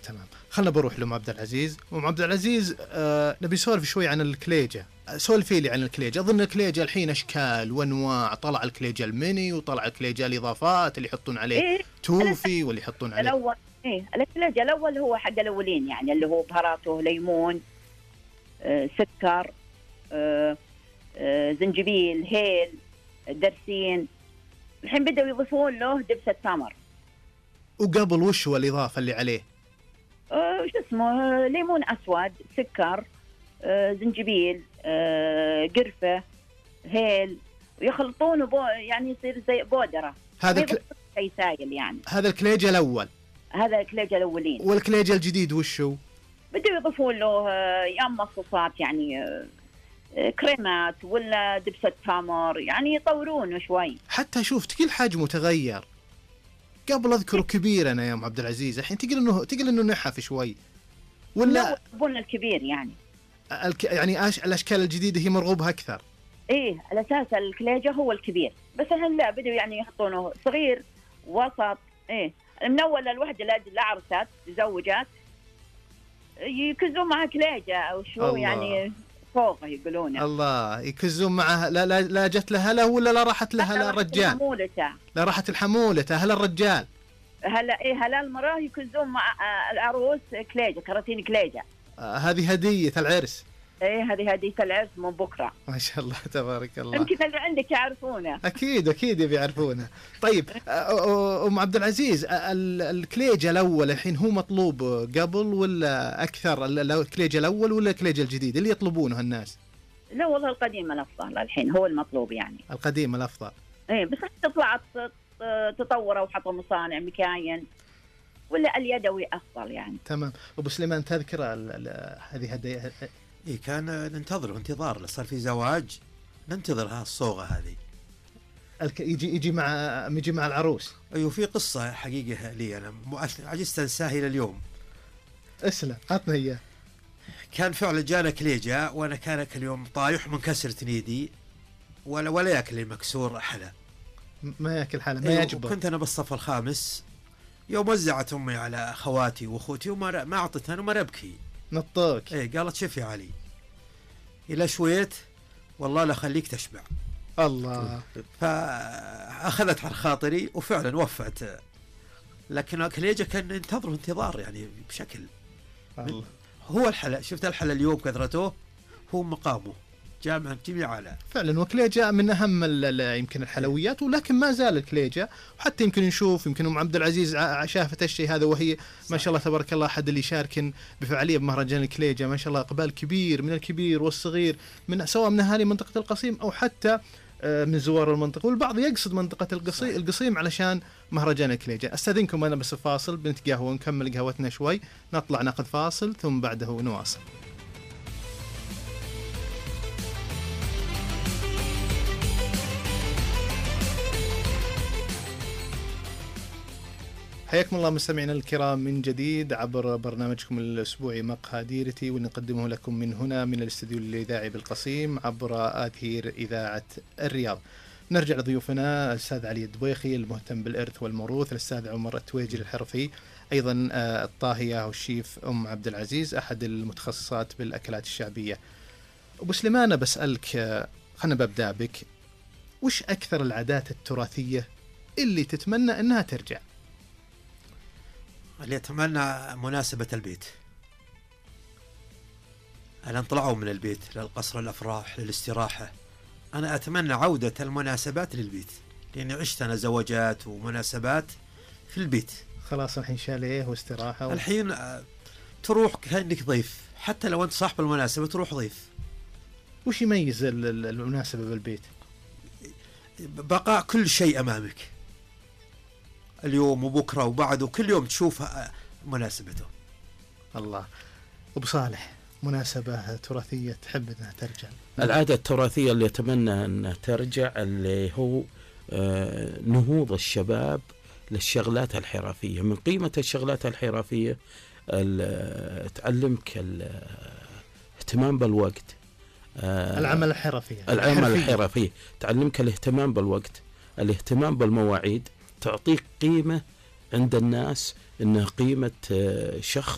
تمام. خلنا بروح لأم عبد العزيز. أم عبد العزيز، نبي نسولف شوي عن الكليجة. سولفي لي عن الكليجة. أظن الكليجة الحين أشكال وأنواع، طلع الكليجة الميني وطلع الكليجة الإضافات اللي يحطون عليه توفي واللي يحطون عليه الأول. الكليجة الأول هو حق الأولين، يعني اللي هو بهاراته ليمون، سكر، زنجبيل، هيل، درسين. الحين بدأوا يضيفون له دبسة تمر. وقبل وش هو الإضافة اللي عليه؟ شو اسمه، ليمون أسود، سكر، زنجبيل، قرفة، هيل، ويخلطونه يعني يصير زي بودرة. هذا شيء سائل يعني. هذا الكليجة الأول. هذا الكليجة الأولين. والكليجة الجديد وش هو؟ بدأوا يضيفون له يا مصوصات، يعني كريمات ولا دبسة تمر، يعني يطورونه شوي. حتى شوف كل حجمه تغير. قبل أذكره كبير أنا يا أم عبد العزيز، الحين تقول إنه نحف شوي ولا يبون الكبير يعني. يعني الأشكال الجديدة هي مرغوبها أكثر. إيه، الأساس الكليجة هو الكبير، بس الحين لا، بدوا يعني يحطونه صغير وسط. إيه، من أول الوحدة العرسات زوجات يكزون معها كليجة أو شو يعني فوقه يقولونه. الله، يكزون معها. لا جت لها لا ولا لا راحت لها لا الرجال. لا راحت الحمولته هلا الرجال. هلا المراه يكزون مع العروس كليجة، كراتين كليجة. هذه هدية العرس. هذه هدية العرس من بكرة. ما شاء الله تبارك الله. يمكن اللي عندك يعرفونه. أكيد يبي يعرفونه. طيب أم عبد العزيز، الكليجة الأول الحين هو مطلوب قبل ولا أكثر؟ الكليجة الأول ولا الكليجة الجديد اللي يطلبونه الناس؟ لا والله القديم الأفضل، الحين هو المطلوب يعني. القديم الأفضل. بس طلعت تطوروا وحطوا مصانع مكاين، ولا اليدوي أفضل يعني. تمام. أبو سليمان تذكر هذه هدية؟ كان ننتظر انتظار، صار في زواج ننتظر الصوغة هذه. يجي مع العروس. أيوة، في قصة حقيقة لي أنا عجزت أنساها إلى اليوم. اسلم، عطنا إياه. كان فعلا جانا كليجة، وأنا كان اليوم طايح منكسر تنيدي، ولا يأكل المكسور حلا. ما يأكل حلا، ما يجبر. كنت أنا بالصف الخامس يوم وزعت أمي على أخواتي وأخوتي وما أعطتها وما أبكي. نطوك. قالت شوف يا علي، إلى شويت والله لا خليك تشبع. الله. فأخذت على خاطري وفعلا وفت. لكن الكليجة كان ينتظروا انتظار يعني بشكل. الله. هو الحلا، شفت الحلا اليوم كثرته، هو مقامه جامع جميع على فعلا. وكليجة من أهم يمكن الحلويات، ولكن ما زال الكليجة. وحتى يمكن نشوف، يمكن أم عبد العزيز شافت الشيء هذا، وهي ما شاء الله تبارك الله أحد اللي يشاركن بفعالية بمهرجان الكليجة. ما شاء الله إقبال كبير من الكبير والصغير، سواء من أهالي منطقة القصيم أو حتى من زوار المنطقة، والبعض يقصد منطقة القصيم علشان مهرجان الكليجة. أستاذنكم أنا بس فاصل، بنتقهوى ونكمل قهوتنا شوي، نطلع ناخذ فاصل ثم بعده نواصل. حياكم الله مستمعينا الكرام من جديد عبر برنامجكم الأسبوعي مقهى ديرتي، ونقدمه لكم من هنا من الاستديو الإذاعي بالقصيم عبر آثير إذاعة الرياض. نرجع لضيوفنا الأستاذ علي الدبيخي المهتم بالإرث والموروث، الأستاذ عمر التويجري الحرفي، أيضا الطاهية والشيف أم عبد العزيز أحد المتخصصات بالأكلات الشعبية. أبو سليمان بسألك، خلنا ببدأ بك، وش أكثر العادات التراثية اللي تتمنى أنها ترجع؟ اللي أتمنى مناسبة البيت، أنا طلعوا من البيت للقصر، الأفراح، للاستراحة. أنا أتمنى عودة المناسبات للبيت، لأني عشت أنا زواجات ومناسبات في البيت. خلاص الحين شاليه واستراحة الحين تروح كأنك ضيف، حتى لو أنت صاحب المناسبة تروح ضيف. وش يميز المناسبة بالبيت؟ بقاء كل شيء أمامك اليوم وبكرة وبعده، كل يوم تشوف مناسبته. الله. أبو صالح، مناسبة تراثية تحب أنها ترجع؟ العادة التراثية اللي أتمنى أنها ترجع اللي هو نهوض الشباب للشغلات الحرفية. من قيمة الشغلات الحرفية تعلمك الاهتمام بالوقت، العمل الحرفي. العمل الحرفي تعلمك الاهتمام بالوقت، الاهتمام بالمواعيد، تعطيك قيمة عند الناس، إنها قيمة شخص